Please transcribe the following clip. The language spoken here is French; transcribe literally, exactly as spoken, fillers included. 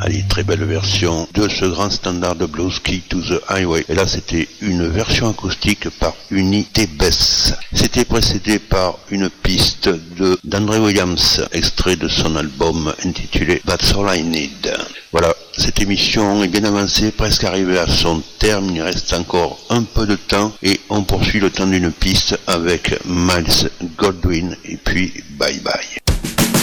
Allez, très belle version de ce grand standard de blues, Key to the Highway. Et là, c'était une version acoustique par Unité Bess. C'était précédé par une piste de d'André Williams, extrait de son album intitulé That's All I Need. Voilà, cette émission est bien avancée, presque arrivée à son terme. Il reste encore un peu de temps et on poursuit le temps d'une piste avec Miles Goldwyn et puis bye bye.